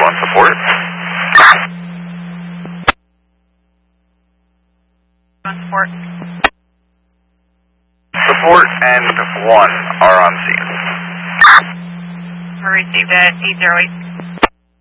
want support? Support. Support and 1 are on scene. We received at 808.